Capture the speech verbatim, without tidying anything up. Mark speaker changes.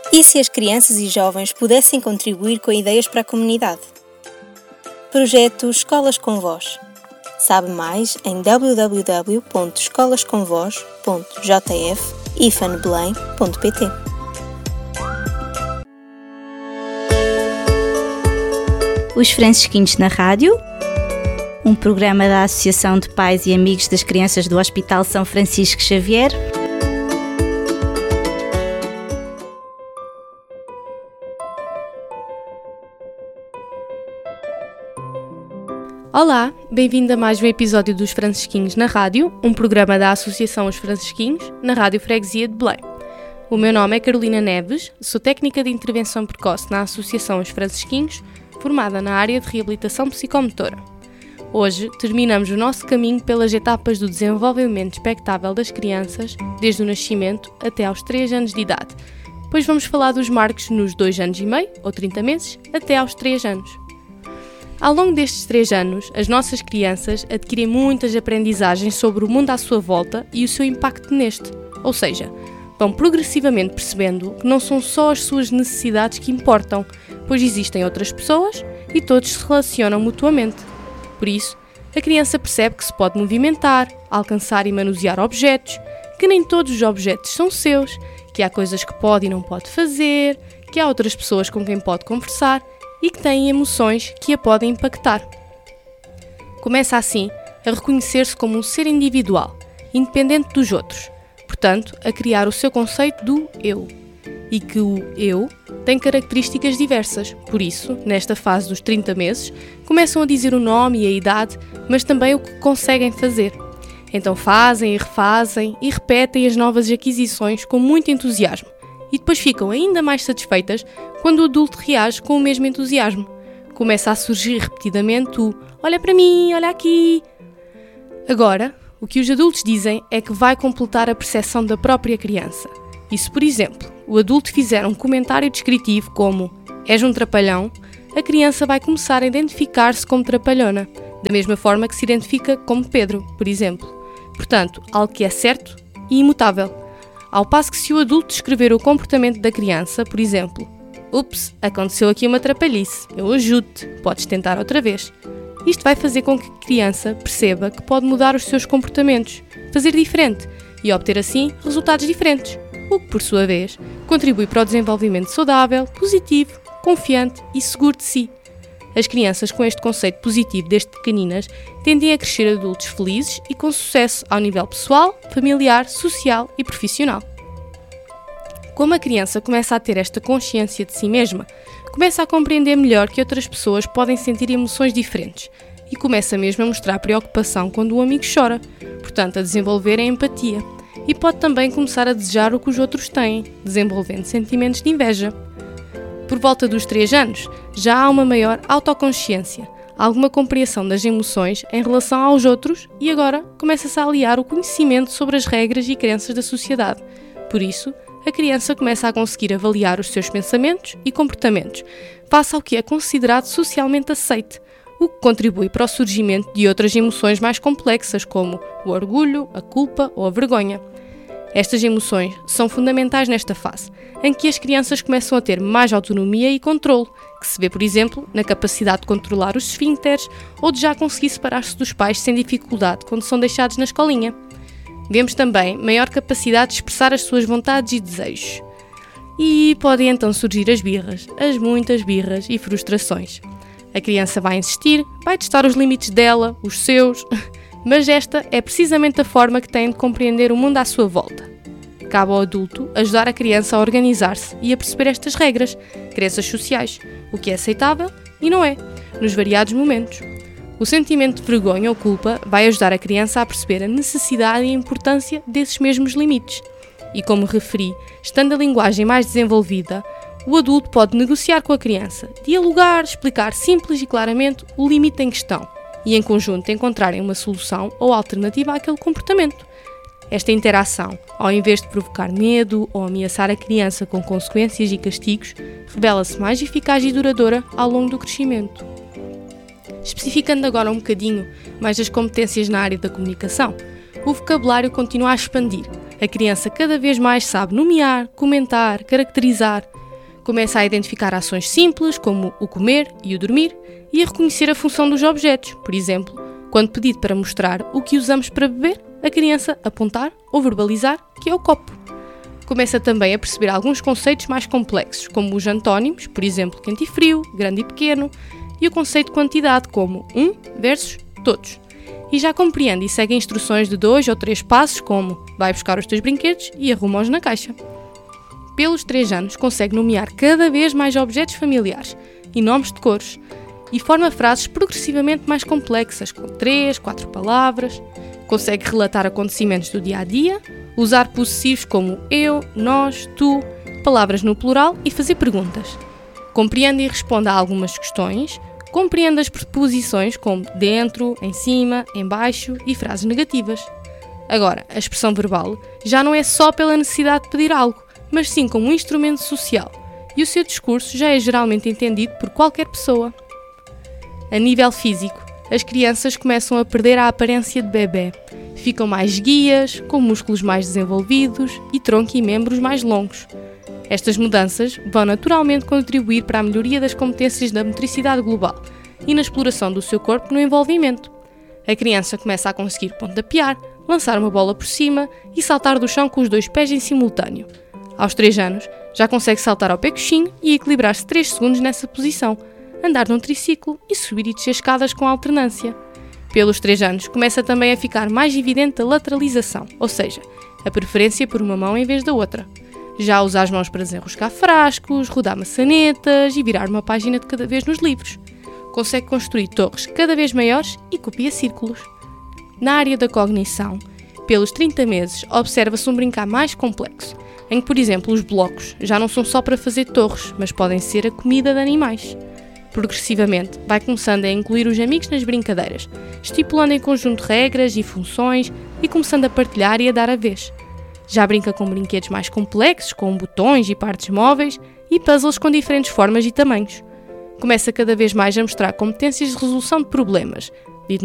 Speaker 1: E se as crianças e jovens pudessem contribuir com ideias para a comunidade? Projeto Escolas com Voz. Sabe mais em w w w ponto escolas com voz ponto j f ifan belém ponto p t.
Speaker 2: Os Francisquinhos na Rádio, um programa da Associação de Pais e Amigos das Crianças do Hospital São Francisco Xavier.
Speaker 3: Olá, bem-vindo a mais um episódio dos Francisquinhos na Rádio, um programa da Associação Os Francisquinhos, na Rádio Freguesia de Belém. O meu nome é Carolina Neves, sou técnica de intervenção precoce na Associação Os Francisquinhos, formada na área de reabilitação psicomotora. Hoje terminamos o nosso caminho pelas etapas do desenvolvimento expectável das crianças, desde o nascimento até aos três anos de idade, pois vamos falar dos marcos nos dois anos e meio, ou trinta meses, até aos três anos. Ao longo destes três anos, as nossas crianças adquirem muitas aprendizagens sobre o mundo à sua volta e o seu impacto neste, ou seja, vão progressivamente percebendo que não são só as suas necessidades que importam, pois existem outras pessoas e todos se relacionam mutuamente. Por isso, a criança percebe que se pode movimentar, alcançar e manusear objetos, que nem todos os objetos são seus, que há coisas que pode e não pode fazer, que há outras pessoas com quem pode conversar e que têm emoções que a podem impactar. Começa assim a reconhecer-se como um ser individual, independente dos outros, portanto, a criar o seu conceito do eu. E que o eu tem características diversas, por isso, nesta fase dos trinta meses, começam a dizer o nome e a idade, mas também o que conseguem fazer. Então fazem e refazem e repetem as novas aquisições com muito entusiasmo. E depois ficam ainda mais satisfeitas quando o adulto reage com o mesmo entusiasmo. Começa a surgir repetidamente o "olha para mim, olha aqui". Agora, o que os adultos dizem é que vai completar a percepção da própria criança. E se, por exemplo, o adulto fizer um comentário descritivo como "és um trapalhão", a criança vai começar a identificar-se como trapalhona, da mesma forma que se identifica como Pedro, por exemplo. Portanto, algo que é certo e imutável. Ao passo que se o adulto descrever o comportamento da criança, por exemplo, "ups, aconteceu aqui uma trapalhice, eu ajudo-te, podes tentar outra vez". Isto vai fazer com que a criança perceba que pode mudar os seus comportamentos, fazer diferente e obter assim resultados diferentes, o que, por sua vez, contribui para o desenvolvimento saudável, positivo, confiante e seguro de si. As crianças com este conceito positivo desde pequeninas tendem a crescer adultos felizes e com sucesso ao nível pessoal, familiar, social e profissional. Como a criança começa a ter esta consciência de si mesma, começa a compreender melhor que outras pessoas podem sentir emoções diferentes e começa mesmo a mostrar preocupação quando um amigo chora, portanto a desenvolver a empatia, e pode também começar a desejar o que os outros têm, desenvolvendo sentimentos de inveja. Por volta dos três anos, já há uma maior autoconsciência, alguma compreensão das emoções em relação aos outros e agora começa-se a aliar o conhecimento sobre as regras e crenças da sociedade. Por isso, a criança começa a conseguir avaliar os seus pensamentos e comportamentos face ao que é considerado socialmente aceite, o que contribui para o surgimento de outras emoções mais complexas como o orgulho, a culpa ou a vergonha. Estas emoções são fundamentais nesta fase, em que as crianças começam a ter mais autonomia e controle, que se vê, por exemplo, na capacidade de controlar os esfíncteres ou de já conseguir separar-se dos pais sem dificuldade quando são deixados na escolinha. Vemos também maior capacidade de expressar as suas vontades e desejos. E podem então surgir as birras, as muitas birras e frustrações. A criança vai insistir, vai testar os limites dela, os seus, mas esta é precisamente a forma que tem de compreender o mundo à sua volta. Cabe ao adulto ajudar a criança a organizar-se e a perceber estas regras, crenças sociais, o que é aceitável e não é, nos variados momentos. O sentimento de vergonha ou culpa vai ajudar a criança a perceber a necessidade e a importância desses mesmos limites. E como referi, estando a linguagem mais desenvolvida, o adulto pode negociar com a criança, dialogar, explicar simples e claramente o limite em questão e em conjunto encontrarem uma solução ou alternativa àquele comportamento. Esta interação, ao invés de provocar medo ou ameaçar a criança com consequências e castigos, revela-se mais eficaz e duradoura ao longo do crescimento. Especificando agora um bocadinho mais as competências na área da comunicação, o vocabulário continua a expandir, A criança cada vez mais sabe nomear, comentar, caracterizar. Começa a identificar ações simples, como o comer e o dormir, e a reconhecer a função dos objetos. Por exemplo, quando pedido para mostrar o que usamos para beber, a criança apontar ou verbalizar que é o copo. Começa também a perceber alguns conceitos mais complexos, como os antónimos, por exemplo, quente e frio, grande e pequeno, e o conceito de quantidade, como um versus todos. E já compreende e segue instruções de dois ou três passos, como vai buscar os teus brinquedos e arruma-os na caixa. Pelos três anos, consegue nomear cada vez mais objetos familiares e nomes de cores, e forma frases progressivamente mais complexas, com três, quatro palavras. Consegue relatar acontecimentos do dia a dia, usar possessivos como eu, nós, tu, palavras no plural e fazer perguntas. Compreende e responde a algumas questões. Compreende as preposições como dentro, em cima, em baixo e frases negativas. Agora, a expressão verbal já não é só pela necessidade de pedir algo, mas sim como um instrumento social, e o seu discurso já é geralmente entendido por qualquer pessoa. A nível físico, as crianças começam a perder a aparência de bebê. Ficam mais guias, com músculos mais desenvolvidos e tronco e membros mais longos. Estas mudanças vão naturalmente contribuir para a melhoria das competências da motricidade global e na exploração do seu corpo no envolvimento. A criança começa a conseguir pontapear, lançar uma bola por cima e saltar do chão com os dois pés em simultâneo. Aos três anos, já consegue saltar ao pé coxinho e equilibrar-se três segundos nessa posição, andar num triciclo e subir e descer escadas com alternância. Pelos três anos, começa também a ficar mais evidente a lateralização, ou seja, a preferência por uma mão em vez da outra. Já usa as mãos para desenroscar frascos, rodar maçanetas e virar uma página de cada vez nos livros. Consegue construir torres cada vez maiores e copia círculos. Na área da cognição, pelos trinta meses, observa-se um brincar mais complexo, em que, por exemplo, os blocos já não são só para fazer torres, mas podem ser a comida de animais. Progressivamente, vai começando a incluir os amigos nas brincadeiras, estipulando em conjunto regras e funções e começando a partilhar e a dar a vez. Já brinca com brinquedos mais complexos, com botões e partes móveis e puzzles com diferentes formas e tamanhos. Começa cada vez mais a mostrar competências de resolução de problemas,